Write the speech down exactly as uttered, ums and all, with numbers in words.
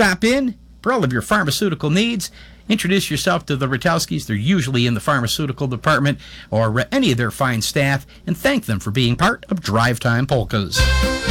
Stop in for all of your pharmaceutical needs. Introduce yourself to the Rutowskis. They're usually in the pharmaceutical department or any of their fine staff, and thank them for being part of Drive Time Polkas.